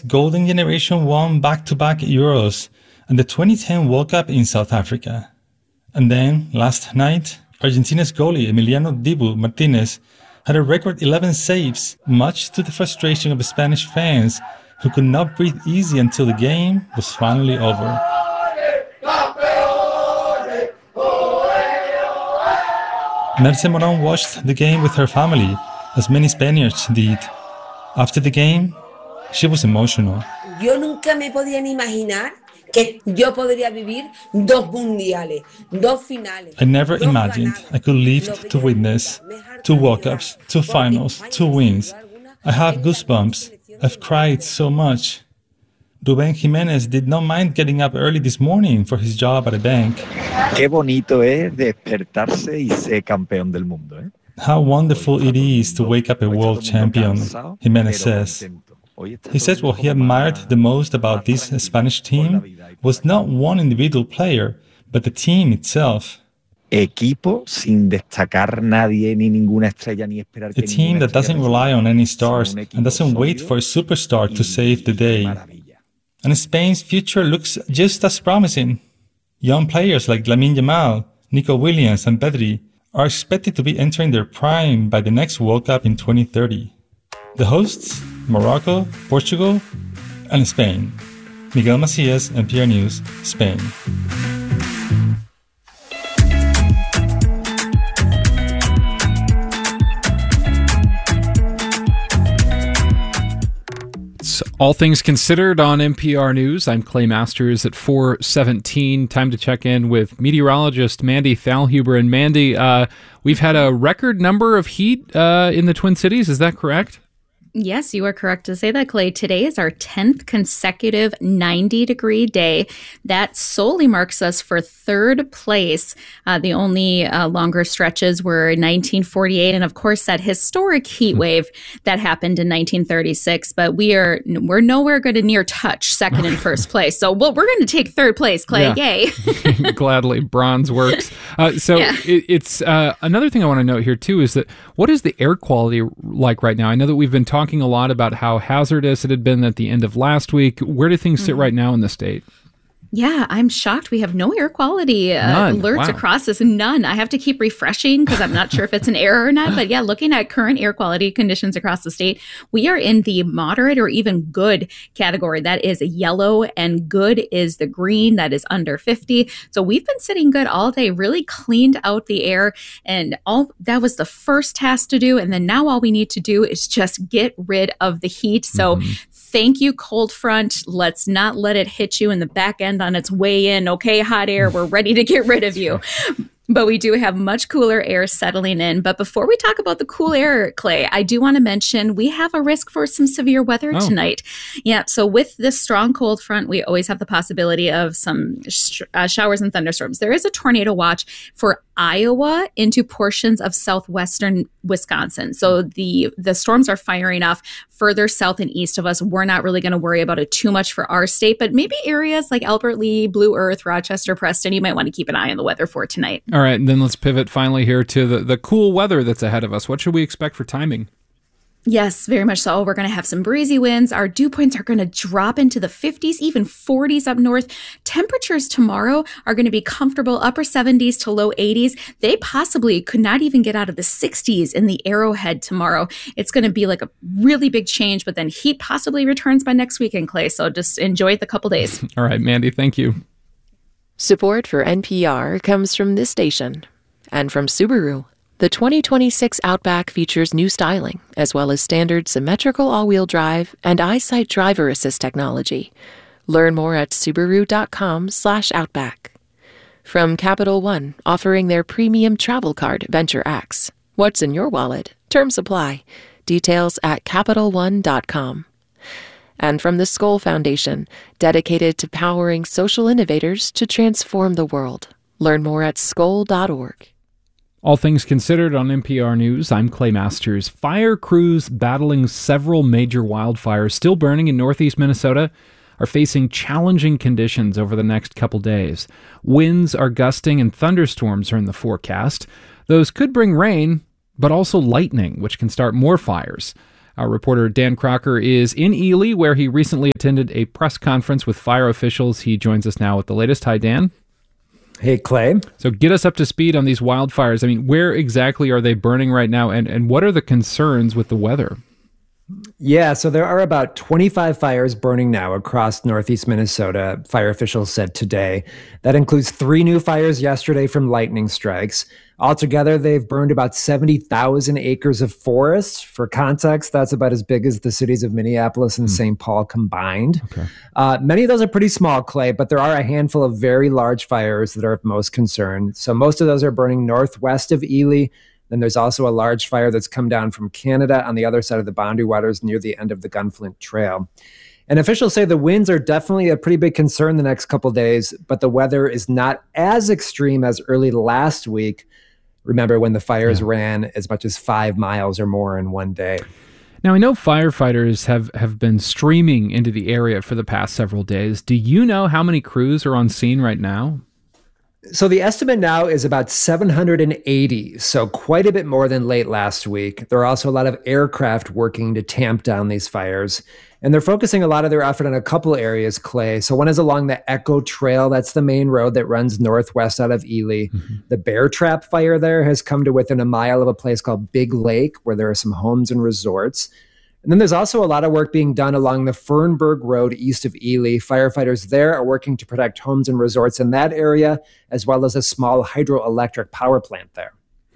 golden generation won back-to-back Euros and the 2010 World Cup in South Africa. And then, last night, Argentina's goalie Emiliano Dibu Martinez had a record 11 saves, much to the frustration of Spanish fans who could not breathe easy until the game was finally over. Merce Moron watched the game with her family, as many Spaniards did. After the game, she was emotional. Yo nunca me podía ni imaginar que yo podría vivir dos mundiales, dos finales. I never imagined I could live to witness 2 World Cups, 2 finals, 2 wins. I have goosebumps. I've cried so much. Rubén Jiménez did not mind getting up early this morning for his job at a bank. Qué bonito es despertarse y ser campeón del mundo, ¿eh? How wonderful it is to wake up a world champion, Jiménez says. He says what he admired the most about this Spanish team was not one individual player, but the team itself. Equipo sin destacar nadie ni ninguna estrella ni esperar que a team that doesn't rely on any stars and doesn't wait for a superstar to save the day. And Spain's future looks just as promising. Young players like Lamine Yamal, Nico Williams and Pedri are expected to be entering their prime by the next World Cup in 2030. The hosts, Morocco, Portugal, and Spain. Miguel Macias, NPR News, Spain. All Things Considered on NPR News. I'm Clay Masters at 4:17. Time to check in with meteorologist Mandy Thalhuber. And Mandy, we've had a record number of heat in the Twin Cities. Is that correct? Yes, you are correct to say that, Clay. Today is our 10th consecutive 90-degree day. That solely marks us for third place. The only longer stretches were 1948, and of course that historic heat wave that happened in 1936. But we're nowhere going to near touch second and first place. So we're going to take third place, Clay. Yeah. Yay! Gladly, bronze works. It's another thing I want to note here too is that what is the air quality like right now? I know that we've been talking a lot about how hazardous it had been at the end of last week. Where do things sit right now in the state? Yeah, I'm shocked. We have no air quality alerts across this. None. I have to keep refreshing because I'm not sure if it's an error or not. But yeah, looking at current air quality conditions across the state, we are in the moderate or even good category. That is yellow, and good is the green. That is under 50. So we've been sitting good all day, really cleaned out the air. And all that was the first task to do. And then now all we need to do is just get rid of the heat. So thank you, cold front. Let's not let it hit you in the back end on its way in. Okay, hot air, we're ready to get rid of you. But we do have much cooler air settling in. But before we talk about the cool air, Clay, I do want to mention we have a risk for some severe weather tonight. Yeah, so with this strong cold front, we always have the possibility of some showers and thunderstorms. There is a tornado watch for Iowa into portions of southwestern Wisconsin. So the storms are firing off further south and east of us. We're not really going to worry about it too much for our state, but maybe areas like Albert Lea, Blue Earth, Rochester, Preston, you might want to keep an eye on the weather for tonight. All right, and then let's pivot finally here to the cool weather that's ahead of us. What should we expect for timing? Yes, very much so. We're going to have some breezy winds. Our dew points are going to drop into the 50s, even 40s up north. Temperatures tomorrow are going to be comfortable, upper 70s to low 80s. They possibly could not even get out of the 60s in the Arrowhead tomorrow. It's going to be like a really big change, but then heat possibly returns by next weekend, Clay. So just enjoy the couple days. All right, Mandy, thank you. Support for NPR comes from this station and from Subaru. The 2026 Outback features new styling, as well as standard symmetrical all-wheel drive and EyeSight driver assist technology. Learn more at Subaru.com/Outback. From Capital One, offering their premium travel card, Venture X. What's in your wallet? Terms apply. Details at CapitalOne.com. And from the Skoll Foundation, dedicated to powering social innovators to transform the world. Learn more at skoll.org. All Things Considered on NPR News. I'm Clay Masters. Fire crews battling several major wildfires still burning in northeast Minnesota are facing challenging conditions over the next couple days. Winds are gusting and thunderstorms are in the forecast. Those could bring rain, but also lightning, which can start more fires. Our reporter Dan Crocker is in Ely, where he recently attended a press conference with fire officials. He joins us now with the latest. Hi, Dan. Hey, Clay. So get us up to speed on these wildfires. I mean, where exactly are they burning right now, and what are the concerns with the weather? Yeah, so there are about 25 fires burning now across northeast Minnesota, fire officials said today. That includes 3 new fires yesterday from lightning strikes. Altogether, they've burned about 70,000 acres of forest. For context, that's about as big as the cities of Minneapolis and St. Paul combined. Okay. Many of those are pretty small, Clay, but there are a handful of very large fires that are of most concern. So most of those are burning northwest of Ely. Then there's also a large fire that's come down from Canada on the other side of the Boundary Waters near the end of the Gunflint Trail. And officials say the winds are definitely a pretty big concern the next couple of days, but the weather is not as extreme as early last week. Remember when the fires ran as much as 5 miles or more in one day. Now, I know firefighters have been streaming into the area for the past several days. Do you know how many crews are on scene right now? So the estimate now is about 780, so quite a bit more than late last week. There are also a lot of aircraft working to tamp down these fires. And they're focusing a lot of their effort on a couple areas, Clay. So one is along the Echo Trail. That's the main road that runs northwest out of Ely. Mm-hmm. The Bear Trap fire there has come to within a mile of a place called Big Lake, where there are some homes and resorts. And then there's also a lot of work being done along the Fernburg Road east of Ely. Firefighters there are working to protect homes and resorts in that area, as well as a small hydroelectric power plant there.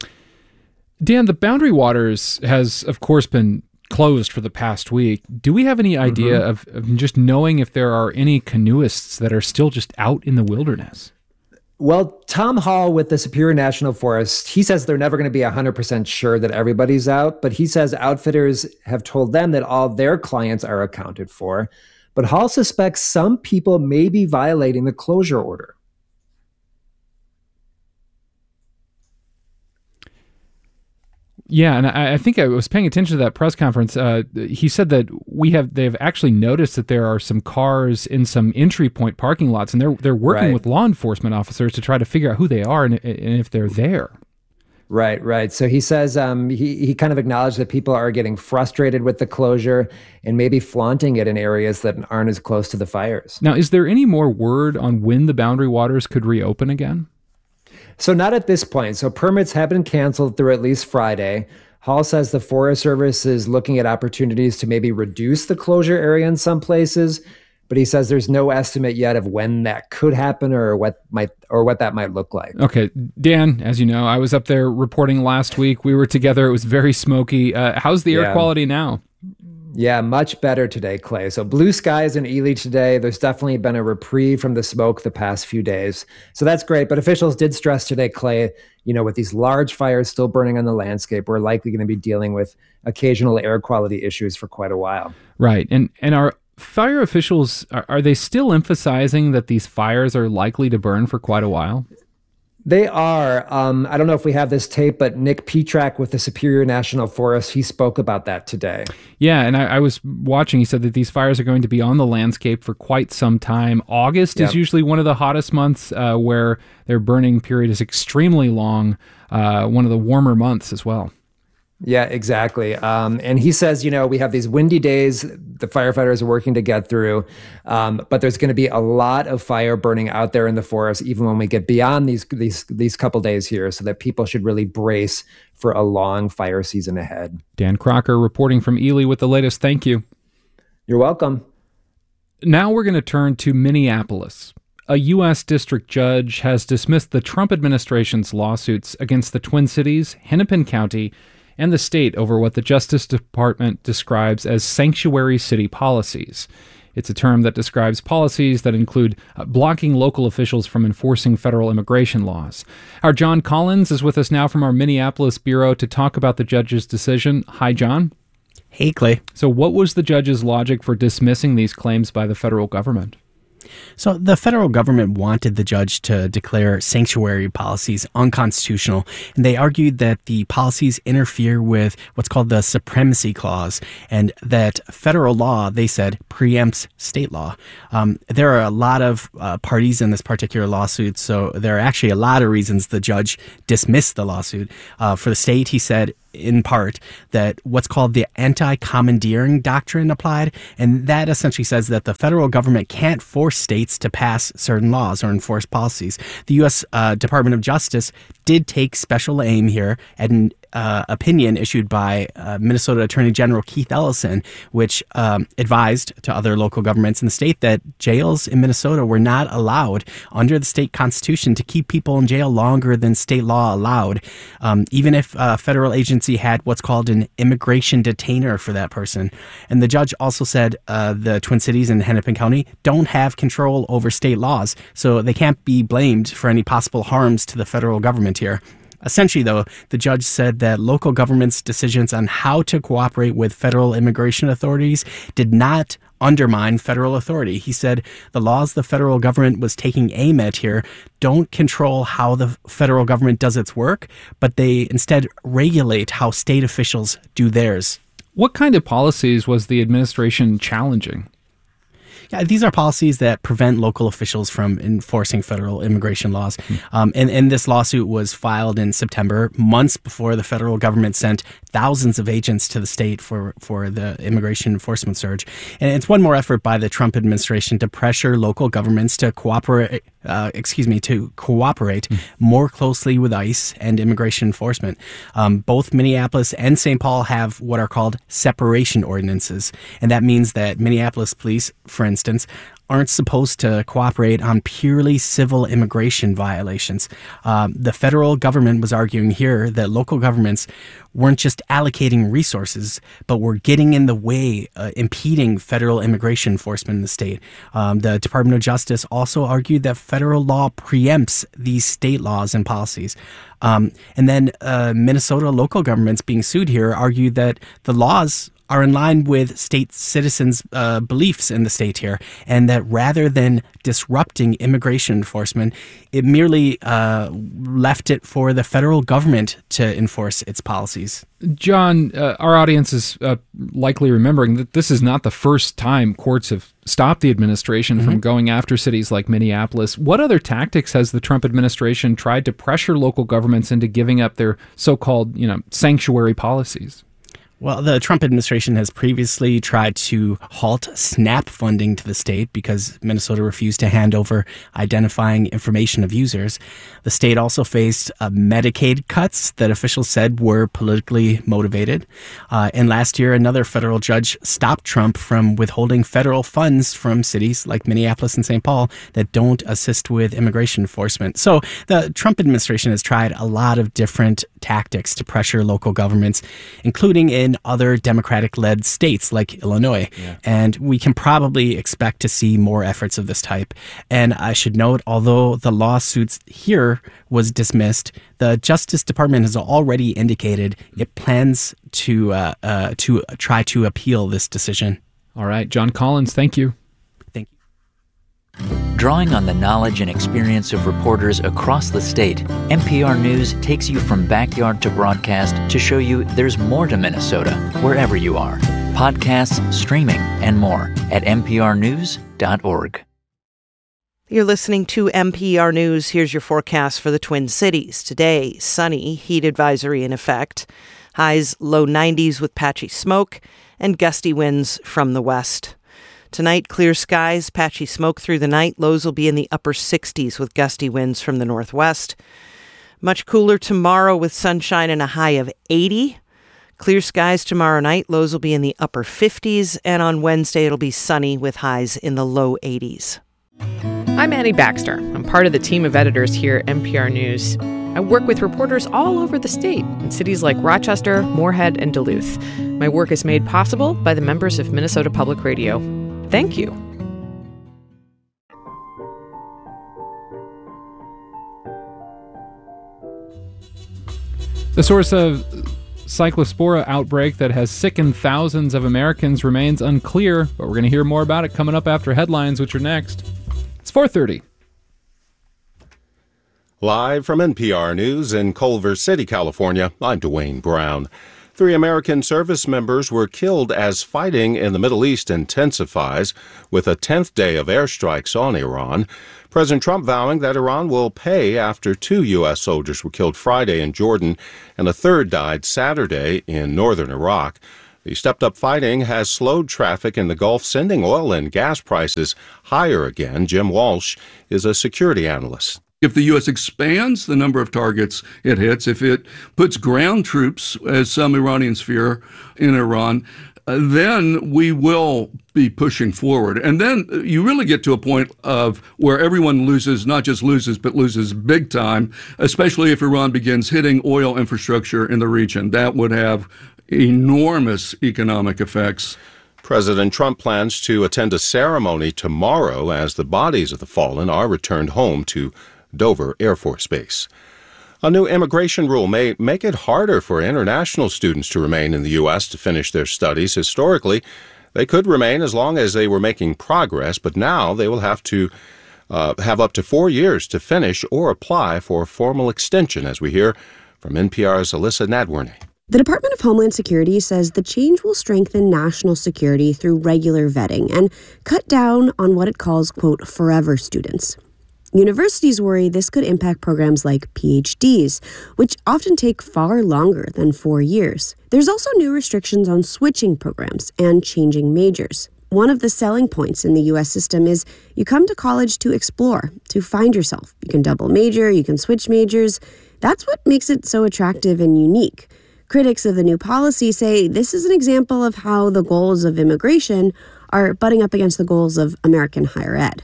Dan, the Boundary Waters has, of course, been closed for the past week. Do we have any idea of just knowing if there are any canoeists that are still just out in the wilderness? Well, Tom Hall with the Superior National Forest, he says they're never going to be 100% sure that everybody's out, but he says outfitters have told them that all their clients are accounted for. But Hall suspects some people may be violating the closure order. Yeah, and I think I was paying attention to that press conference. He said that they've actually noticed that there are some cars in some entry point parking lots, and they're working with law enforcement officers to try to figure out who they are and if they're there. Right. So he says he kind of acknowledged that people are getting frustrated with the closure and maybe flaunting it in areas that aren't as close to the fires. Now, is there any more word on when the Boundary Waters could reopen again? So not at this point. So permits have been canceled through at least Friday. Hall says the Forest Service is looking at opportunities to maybe reduce the closure area in some places, but he says there's no estimate yet of when that could happen or what that might look like. Okay, Dan, as you know, I was up there reporting last week. We were together. It was very smoky. How's the air quality now? Yeah, much better today, Clay. So blue skies in Ely today. There's definitely been a reprieve from the smoke the past few days. So that's great. But officials did stress today, Clay, with these large fires still burning on the landscape, we're likely going to be dealing with occasional air quality issues for quite a while. Right. And our fire officials, are they still emphasizing that these fires are likely to burn for quite a while? They are. I don't know if we have this tape, but Nick Petrak with the Superior National Forest, he spoke about that today. Yeah, and I was watching. He said that these fires are going to be on the landscape for quite some time. August is usually one of the hottest months where their burning period is extremely long, one of the warmer months as well. Yeah, exactly. And he says, we have these windy days the firefighters are working to get through, but there's going to be a lot of fire burning out there in the forest, even when we get beyond these couple days here, so that people should really brace for a long fire season ahead. Dan Crocker reporting from Ely with the latest. Thank you. You're welcome. Now we're going to turn to Minneapolis. A U.S. district judge has dismissed the Trump administration's lawsuits against the Twin Cities, Hennepin County, and the state over what the Justice Department describes as sanctuary city policies. It's a term that describes policies that include blocking local officials from enforcing federal immigration laws. Our John Collins is with us now from our Minneapolis bureau to talk about the judge's decision. Hi, John. Hey, Clay. So what was the judge's logic for dismissing these claims by the federal government? So the federal government wanted the judge to declare sanctuary policies unconstitutional, and they argued that the policies interfere with what's called the Supremacy Clause, and that federal law, they said, preempts state law. There are a lot of parties in this particular lawsuit, so there are actually a lot of reasons the judge dismissed the lawsuit. For the state, he said, in part, that what's called the anti-commandeering doctrine applied, and that essentially says that the federal government can't force states to pass certain laws or enforce policies. The U.S. Department of Justice did take special aim here at an opinion issued by Minnesota Attorney General Keith Ellison, which advised to other local governments in the state that jails in Minnesota were not allowed under the state constitution to keep people in jail longer than state law allowed, even if a federal agency had what's called an immigration detainer for that person. And the judge also said the Twin Cities and Hennepin County don't have control over state laws, so they can't be blamed for any possible harms to the federal government here. Essentially, though, the judge said that local governments' decisions on how to cooperate with federal immigration authorities did not undermine federal authority. He said the laws the federal government was taking aim at here don't control how the federal government does its work, but they instead regulate how state officials do theirs. What kind of policies was the administration challenging? Yeah, these are policies that prevent local officials from enforcing federal immigration laws. And this lawsuit was filed in September, months before the federal government sent thousands of agents to the state for the immigration enforcement surge. And it's one more effort by the Trump administration to pressure local governments to cooperate more closely with ICE and immigration enforcement. Both Minneapolis and St. Paul have what are called separation ordinances. And that means that Minneapolis police, for instance, aren't supposed to cooperate on purely civil immigration violations. The federal government was arguing here that local governments weren't just allocating resources, but were getting in the way, impeding federal immigration enforcement in the state. The Department of Justice also argued that federal law preempts these state laws and policies. And then Minnesota local governments being sued here argued that the laws are in line with state citizens' beliefs in the state here, and that rather than disrupting immigration enforcement, it merely left it for the federal government to enforce its policies. John, our audience is likely remembering that this is not the first time courts have stopped the administration from going after cities like Minneapolis. What other tactics has the Trump administration tried to pressure local governments into giving up their so-called, sanctuary policies? Well, the Trump administration has previously tried to halt SNAP funding to the state because Minnesota refused to hand over identifying information of users. The state also faced Medicaid cuts that officials said were politically motivated. And last year, another federal judge stopped Trump from withholding federal funds from cities like Minneapolis and St. Paul that don't assist with immigration enforcement. So the Trump administration has tried a lot of different tactics to pressure local governments, including in other Democratic-led states like Illinois. Yeah. And we can probably expect to see more efforts of this type. And I should note, although the lawsuits here was dismissed, the Justice Department has already indicated it plans to try to appeal this decision. All right, John Collins, thank you. Drawing on the knowledge and experience of reporters across the state, NPR News takes you from backyard to broadcast to show you there's more to Minnesota wherever you are. Podcasts, streaming, and more at nprnews.org. You're listening to NPR News. Here's your forecast for the Twin Cities. Today, sunny, heat advisory in effect. Highs low 90s with patchy smoke and gusty winds from the west. Tonight, clear skies, patchy smoke through the night. Lows will be in the upper 60s with gusty winds from the northwest. Much cooler tomorrow with sunshine and a high of 80. Clear skies tomorrow night. Lows will be in the upper 50s. And on Wednesday, it'll be sunny with highs in the low 80s. I'm Annie Baxter. I'm part of the team of editors here at NPR News. I work with reporters all over the state in cities like Rochester, Moorhead, and Duluth. My work is made possible by the members of Minnesota Public Radio. Thank you. The source of Cyclospora outbreak that has sickened thousands of Americans remains unclear, but we're going to hear more about it coming up after headlines, which are next. It's 4:30. Live from NPR News in Culver City, California, I'm Dwayne Brown. 3 American service members were killed as fighting in the Middle East intensifies, with a 10th day of airstrikes on Iran. President Trump vowing that Iran will pay after 2 U.S. soldiers were killed Friday in Jordan and a third died Saturday in northern Iraq. The stepped-up fighting has slowed traffic in the Gulf, sending oil and gas prices higher again. Jim Walsh is a security analyst. If the U.S. expands the number of targets it hits, if it puts ground troops, as some Iranians fear, in Iran, then we will be pushing forward. And then you really get to a point of where everyone loses, not just loses, but loses big time, especially if Iran begins hitting oil infrastructure in the region. That would have enormous economic effects. President Trump plans to attend a ceremony tomorrow as the bodies of the fallen are returned home to Dover Air Force Base. A new immigration rule may make it harder for international students to remain in the U.S. to finish their studies. Historically, they could remain as long as they were making progress, but now they will have to have up to 4 years to finish or apply for a formal extension, as we hear from NPR's Alyssa Nadworny. The Department of Homeland Security says the change will strengthen national security through regular vetting and cut down on what it calls, quote, forever students. Universities worry this could impact programs like PhDs, which often take far longer than 4 years. There's also new restrictions on switching programs and changing majors. One of the selling points in the U.S. system is you come to college to explore, to find yourself. You can double major, you can switch majors. That's what makes it so attractive and unique. Critics of the new policy say this is an example of how the goals of immigration are butting up against the goals of American higher ed.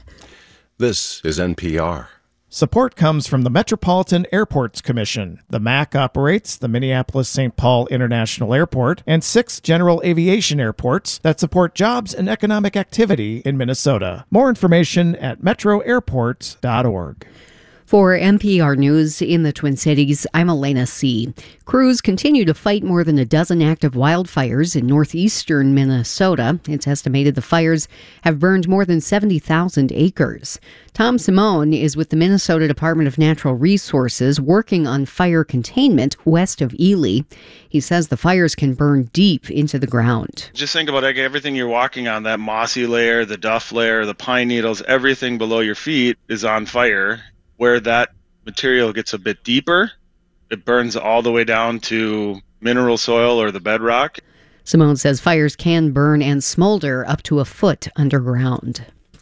This is NPR. Support comes from the Metropolitan Airports Commission. The MAC operates the Minneapolis-St. Paul International Airport and 6 general aviation airports that support jobs and economic activity in Minnesota. More information at metroairports.org. For NPR News in the Twin Cities, I'm Elena C. Crews continue to fight more than a dozen active wildfires in northeastern Minnesota. It's estimated the fires have burned more than 70,000 acres. Tom Simone is with the Minnesota Department of Natural Resources working on fire containment west of Ely. He says the fires can burn deep into the ground. Just think about everything you're walking on, that mossy layer, the duff layer, the pine needles, everything below your feet is on fire. Where that material gets a bit deeper, it burns all the way down to mineral soil or the bedrock. Simone says fires can burn and smolder up to a foot underground.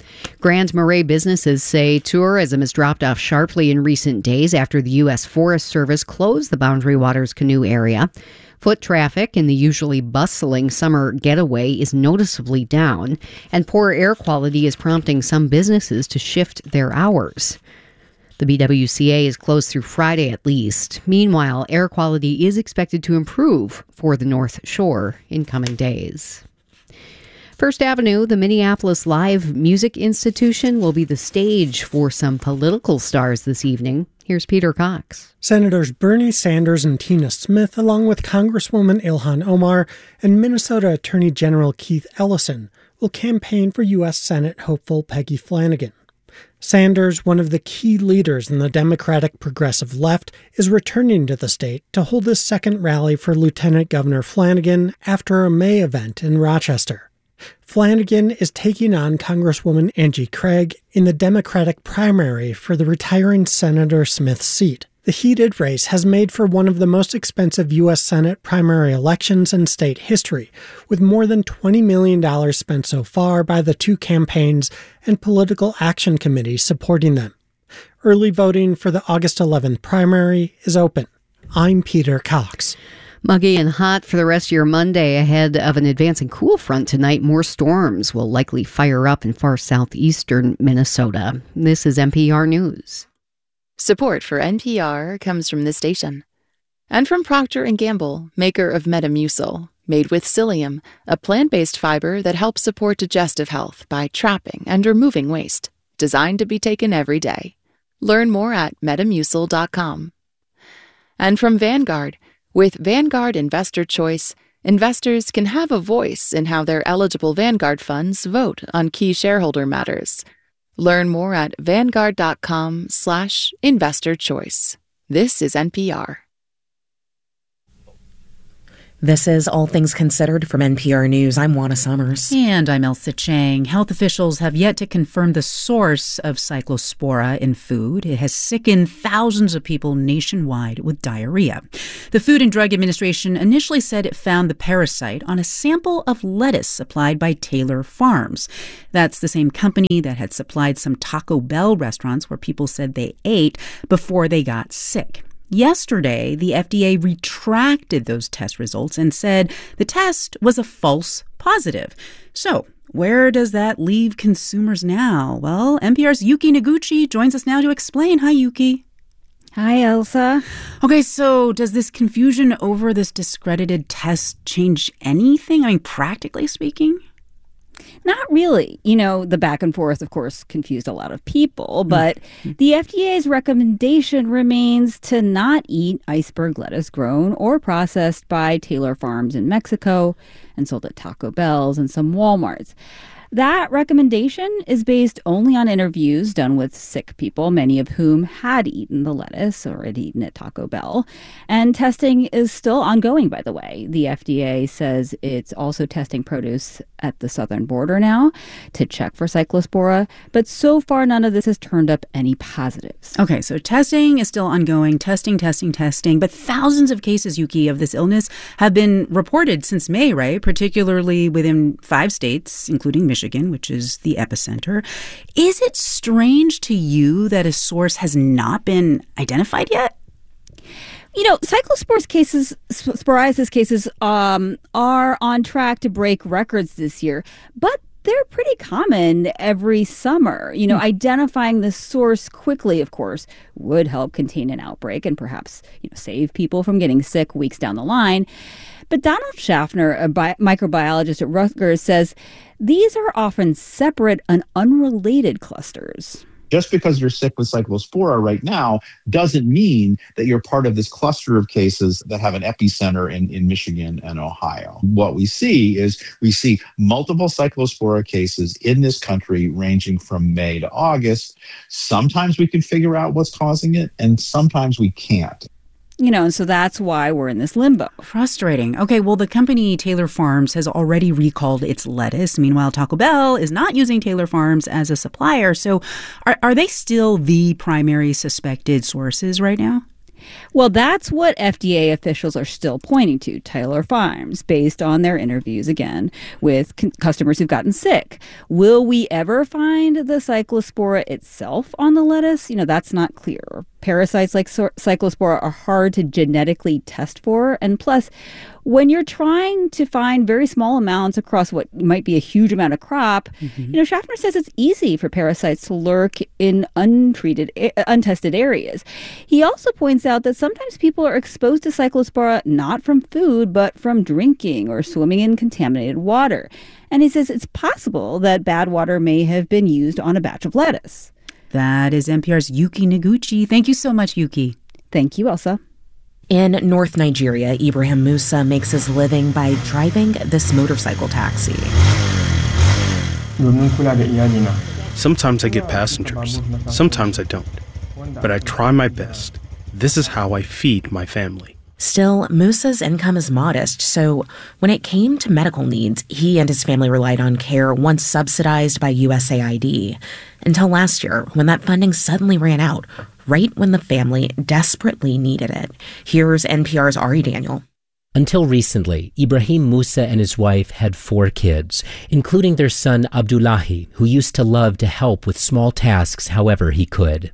Grand Marais businesses say tourism has dropped off sharply in recent days after the U.S. Forest Service closed the Boundary Waters canoe area. Foot traffic in the usually bustling summer getaway is noticeably down, and poor air quality is prompting some businesses to shift their hours. The BWCA is closed through Friday at least. Meanwhile, air quality is expected to improve for the North Shore in coming days. First Avenue, the Minneapolis Live Music Institution, will be the stage for some political stars this evening. Here's Peter Cox. Senators Bernie Sanders and Tina Smith, along with Congresswoman Ilhan Omar and Minnesota Attorney General Keith Ellison, will campaign for U.S. Senate hopeful Peggy Flanagan. Sanders, one of the key leaders in the Democratic Progressive Left, is returning to the state to hold his second rally for Lieutenant Governor Flanagan after a May event in Rochester. Flanagan is taking on Congresswoman Angie Craig in the Democratic primary for the retiring Senator Smith's seat. The heated race has made for one of the most expensive U.S. Senate primary elections in state history, with more than $20 million spent so far by the two campaigns and political action committees supporting them. Early voting for the August 11th primary is open. I'm Peter Cox. Muggy and hot for the rest of your Monday ahead of an advancing cool front tonight. More storms will likely fire up in far southeastern Minnesota. This is NPR News. Support for NPR comes from this station and from Procter & Gamble, maker of Metamucil, made with psyllium, a plant-based fiber that helps support digestive health by trapping and removing waste, designed to be taken every day. Learn more at metamucil.com. And from Vanguard, with Vanguard Investor Choice, investors can have a voice in how their eligible Vanguard funds vote on key shareholder matters. Learn more at vanguard.com/investorchoice. This is NPR. This is All Things Considered from NPR News. I'm Juana Summers. And I'm Elsa Chang. Health officials have yet to confirm the source of Cyclospora in food. It has sickened thousands of people nationwide with diarrhea. The Food and Drug Administration initially said it found the parasite on a sample of lettuce supplied by Taylor Farms. That's the same company that had supplied some Taco Bell restaurants where people said they ate before they got sick. Yesterday, the FDA retracted those test results and said the test was a false positive. So, where does that leave consumers now? Well, NPR's Yuki Noguchi joins us now to explain. Hi, Yuki. Hi, Elsa. Okay, so does this confusion over this discredited test change anything? I mean, practically speaking? Not really. You know, the back and forth, of course, confused a lot of people, but the FDA's recommendation remains to not eat iceberg lettuce grown or processed by Taylor Farms in Mexico and sold at Taco Bell's and some Walmarts. That recommendation is based only on interviews done with sick people, many of whom had eaten the lettuce or had eaten at Taco Bell. And testing is still ongoing, by the way. The FDA says it's also testing produce at the southern border now to check for Cyclospora. But so far, none of this has turned up any positives. Okay, so testing is still ongoing, testing. But thousands of cases, Yuki, of this illness have been reported since May, right? Particularly within 5 states, including Michigan, which is the epicenter. Is it strange to you that a source has not been identified yet? You know, cyclosporiasis cases are on track to break records this year, but they're pretty common every summer. You know, identifying the source quickly, of course, would help contain an outbreak and perhaps, save people from getting sick weeks down the line. But Donald Schaffner, a microbiologist at Rutgers, says these are often separate and unrelated clusters. Just because you're sick with Cyclospora right now doesn't mean that you're part of this cluster of cases that have an epicenter in Michigan and Ohio. What we see is multiple Cyclospora cases in this country ranging from May to August. Sometimes we can figure out what's causing it, and sometimes we can't. And so that's why we're in this limbo. Frustrating. Okay, well, the company Taylor Farms has already recalled its lettuce. Meanwhile, Taco Bell is not using Taylor Farms as a supplier. So are they still the primary suspected sources right now? Well, that's what FDA officials are still pointing to, Taylor Farms, based on their interviews, again, with customers who've gotten sick. Will we ever find the Cyclospora itself on the lettuce? That's not clear. Parasites like Cyclospora are hard to genetically test for. And plus, when you're trying to find very small amounts across what might be a huge amount of crop, Schaffner says it's easy for parasites to lurk in untested areas. He also points out that sometimes people are exposed to Cyclospora not from food, but from drinking or swimming in contaminated water. And he says it's possible that bad water may have been used on a batch of lettuce. That is NPR's Yuki Noguchi. Thank you so much, Yuki. Thank you, Elsa. In North Nigeria, Ibrahim Musa makes his living by driving this motorcycle taxi. Sometimes I get passengers, sometimes I don't. But I try my best. This is how I feed my family. Still, Musa's income is modest, so when it came to medical needs, he and his family relied on care once subsidized by USAID. Until last year, when that funding suddenly ran out, right when the family desperately needed it. Here's NPR's Ari Daniel. Until recently, Ibrahim Musa and his wife had 4 kids, including their son Abdullahi, who used to love to help with small tasks however he could.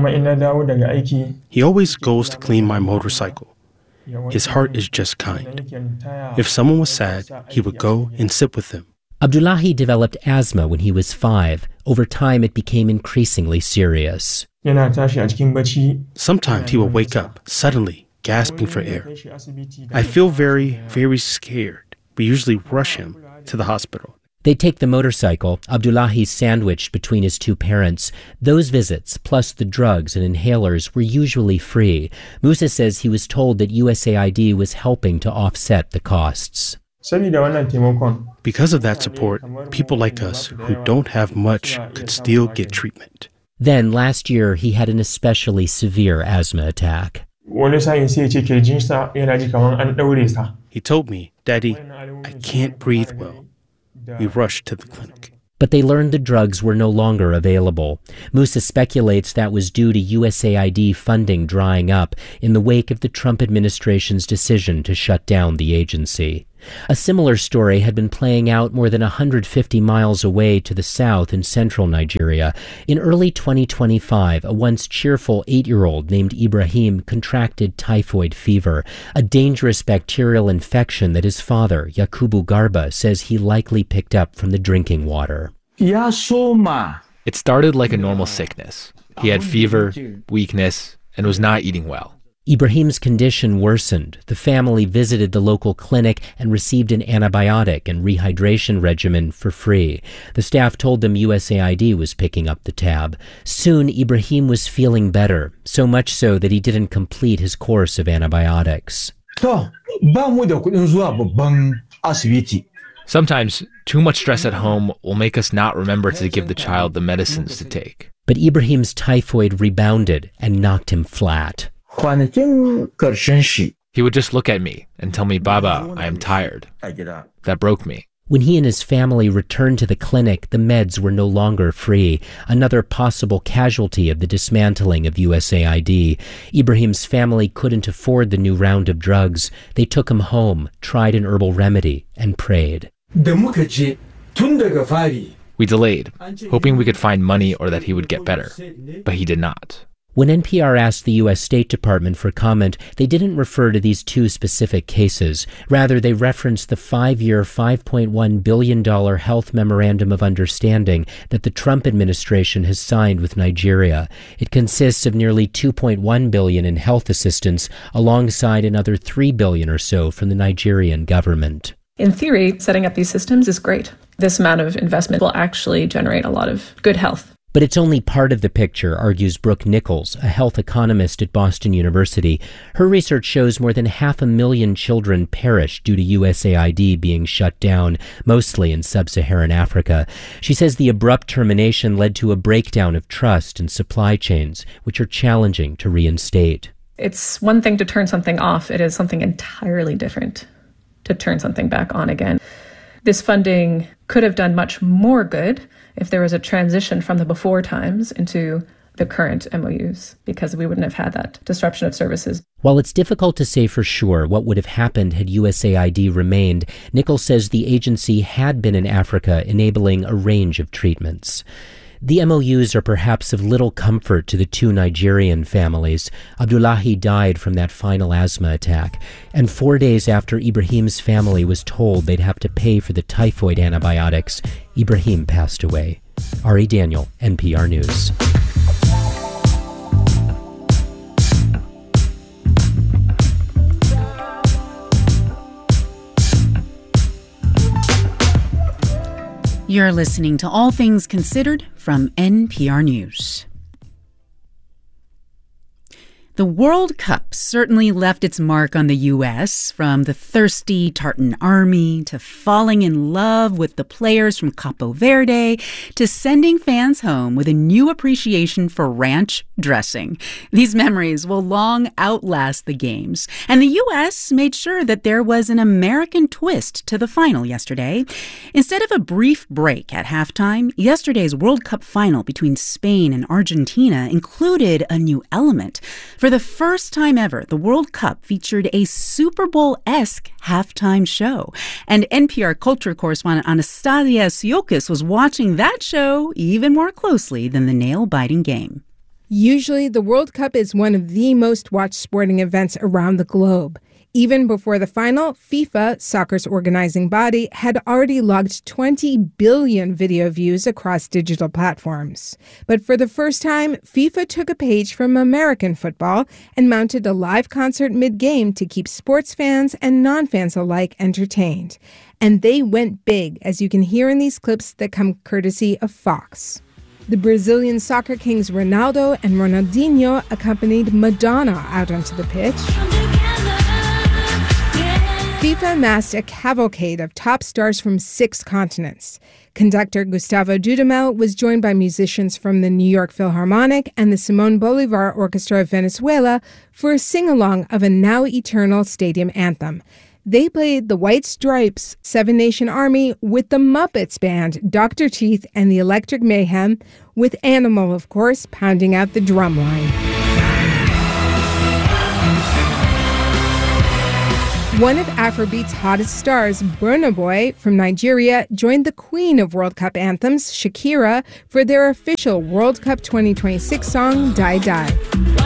He always goes to clean my motorcycle. His heart is just kind. If someone was sad, he would go and sit with them. Abdullahi developed asthma when he was 5. Over time, it became increasingly serious. Sometimes he will wake up, suddenly, gasping for air. I feel very, very scared. We usually rush him to the hospital. They take the motorcycle, Abdullahi sandwiched between his 2 parents. Those visits, plus the drugs and inhalers, were usually free. Musa says he was told that USAID was helping to offset the costs. Because of that support, people like us who don't have much could still get treatment. Then, last year, he had an especially severe asthma attack. He told me, "Daddy, I can't breathe well." We rushed to the clinic. But they learned the drugs were no longer available. Musa speculates that was due to USAID funding drying up in the wake of the Trump administration's decision to shut down the agency. A similar story had been playing out more than 150 miles away to the south in central Nigeria. In early 2025, a once cheerful 8-year-old named Ibrahim contracted typhoid fever, a dangerous bacterial infection that his father, Yakubu Garba, says he likely picked up from the drinking water. It started like a normal sickness. He had fever, weakness, and was not eating well. Ibrahim's condition worsened. The family visited the local clinic and received an antibiotic and rehydration regimen for free. The staff told them USAID was picking up the tab. Soon, Ibrahim was feeling better, so much so that he didn't complete his course of antibiotics. Sometimes, too much stress at home will make us not remember to give the child the medicines to take. But Ibrahim's typhoid rebounded and knocked him flat. He would just look at me and tell me, "Baba, I am tired." That broke me. When he and his family returned to the clinic, the meds were no longer free, another possible casualty of the dismantling of USAID. Ibrahim's family couldn't afford the new round of drugs. They took him home, tried an herbal remedy, and prayed. We delayed, hoping we could find money or that he would get better, but he did not. When NPR asked the U.S. State Department for comment, they didn't refer to these two specific cases. Rather, they referenced the 5-year, $5.1 billion health memorandum of understanding that the Trump administration has signed with Nigeria. It consists of nearly $2.1 billion in health assistance, alongside another $3 billion or so from the Nigerian government. In theory, setting up these systems is great. This amount of investment will actually generate a lot of good health. But it's only part of the picture, argues Brooke Nichols, a health economist at Boston University. Her research shows more than 500,000 children perish due to USAID being shut down, mostly in sub-Saharan Africa. She says the abrupt termination led to a breakdown of trust in supply chains, which are challenging to reinstate. It's one thing to turn something off. It is something entirely different to turn something back on again. This funding could have done much more good if there was a transition from the before times into the current MOUs, because we wouldn't have had that disruption of services. While it's difficult to say for sure what would have happened had USAID remained, Nichols says the agency had been in Africa enabling a range of treatments. The MOUs are perhaps of little comfort to the two Nigerian families. Abdullahi died from that final asthma attack, and 4 days after Ibrahim's family was told they'd have to pay for the typhoid antibiotics, Ibrahim passed away. Ari Daniel, NPR News. You're listening to All Things Considered from NPR News. The World Cup certainly left its mark on the U.S., from the thirsty Tartan Army to falling in love with the players from Capo Verde to sending fans home with a new appreciation for ranch dressing. These memories will long outlast the games, and the U.S. made sure that there was an American twist to the final yesterday. Instead of a brief break at halftime, yesterday's World Cup final between Spain and Argentina included a new element. For the first time ever, the World Cup featured a Super Bowl-esque halftime show. And NPR culture correspondent Anastasia Siokis was watching that show even more closely than the nail-biting game. Usually, the World Cup is one of the most watched sporting events around the globe. Even before the final, FIFA, soccer's organizing body, had already logged 20 billion video views across digital platforms. But for the first time, FIFA took a page from American football and mounted a live concert mid-game to keep sports fans and non-fans alike entertained. And they went big, as you can hear in these clips that come courtesy of Fox. The Brazilian soccer kings Ronaldo and Ronaldinho accompanied Madonna out onto the pitch. FIFA amassed a cavalcade of top stars from 6 continents. Conductor Gustavo Dudamel was joined by musicians from the New York Philharmonic and the Simón Bolívar Orchestra of Venezuela for a sing-along of a now eternal stadium anthem. They played the White Stripes' Seven Nation Army with the Muppets Band, Dr. Teeth, and the Electric Mayhem, with Animal, of course, pounding out the drum line. One of Afrobeat's hottest stars, Burna Boy from Nigeria, joined the queen of World Cup anthems, Shakira, for their official World Cup 2026 song, Die Die.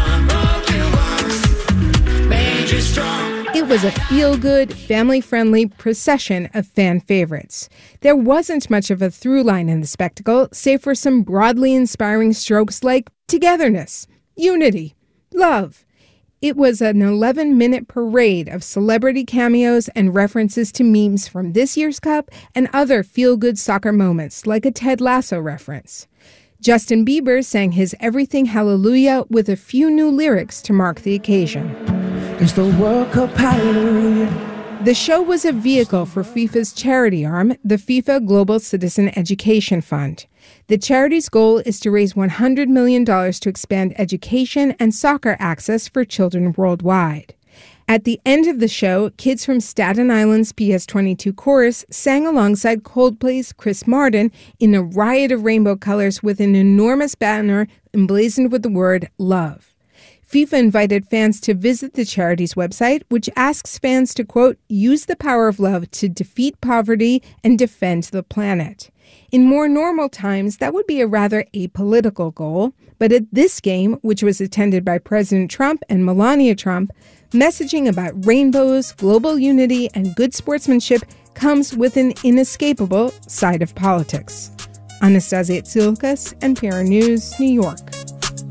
It was a feel-good, family-friendly procession of fan favorites. There wasn't much of a through line in the spectacle, save for some broadly inspiring strokes like togetherness, unity, love. It was an 11-minute parade of celebrity cameos and references to memes from this year's Cup and other feel-good soccer moments, like a Ted Lasso reference. Justin Bieber sang his Everything Hallelujah with a few new lyrics to mark the occasion. It's the World Cup Hallelujah. The show was a vehicle for FIFA's charity arm, the FIFA Global Citizen Education Fund. The charity's goal is to raise $100 million to expand education and soccer access for children worldwide. At the end of the show, kids from Staten Island's PS22 chorus sang alongside Coldplay's Chris Martin in a riot of rainbow colors with an enormous banner emblazoned with the word love. FIFA invited fans to visit the charity's website, which asks fans to, quote, use the power of love to defeat poverty and defend the planet. In more normal times, that would be a rather apolitical goal. But at this game, which was attended by President Trump and Melania Trump, messaging about rainbows, global unity, and good sportsmanship comes with an inescapable side of politics. Anastasia Tsilkas, NPR News, New York.